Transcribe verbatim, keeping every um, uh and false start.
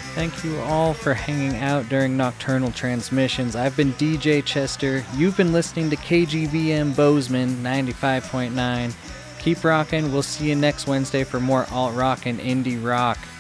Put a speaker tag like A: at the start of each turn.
A: Thank you all for hanging out during nocturnal transmissions. I've been D J Chester. You've been listening to K G B M Bozeman ninety-five point nine. Keep rocking. We'll see you next Wednesday for more alt rock and indie rock.